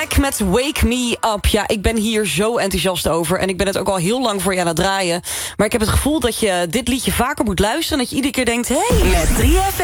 Black met Wake Me Up. Ja, ik ben hier zo enthousiast over. En ik ben het ook al heel lang voor je aan het draaien. Maar ik heb het gevoel dat je dit liedje vaker moet luisteren. Dat je iedere keer denkt, hey. Met 3FM